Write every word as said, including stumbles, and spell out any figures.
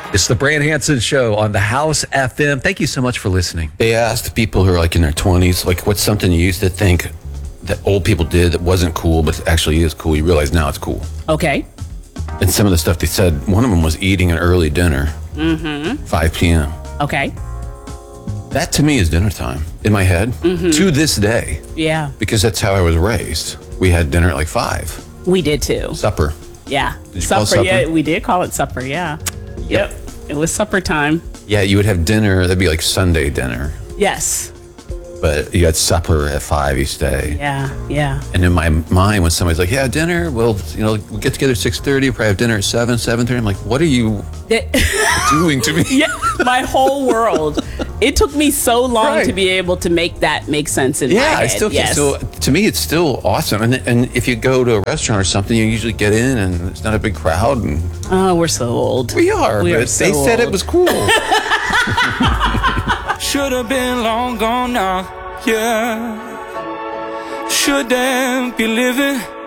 It's the Brand Hanson Show on the House F M. Thank you so much for listening. They asked people who are like in their twenties, like, what's something you used to think that old people did that wasn't cool, but actually is cool? You realize now it's cool. Okay. And some of the stuff they said, one of them was eating an early dinner, Mm-hmm. five p.m. Okay. That to me is dinner time in my head Mm-hmm. to this day, Yeah. because that's how I was raised. We had dinner at like five. We did too. Supper. Yeah. you Supper, call it supper? Yeah, we did call it supper, yeah. Yep. It was supper time. Yeah, you would have dinner. That'd be like Sunday dinner. Yes. But you had supper at five each day. Yeah, yeah. And in my mind, when somebody's like, yeah, dinner, well, you know, we'll get together at six thirty, probably have dinner at seven, seven thirty. I'm like, what are you doing to me? Yeah, my whole world. It took me so long Right. to be able to make that make sense in my Yeah, head. I still yes. so to me it's still awesome. And and if you go to a restaurant or something, you usually get in and it's not a big crowd. And Oh, we're so old. we are, We but are so they said it old. was cool. Should have been long gone now, yeah. Shouldn't be living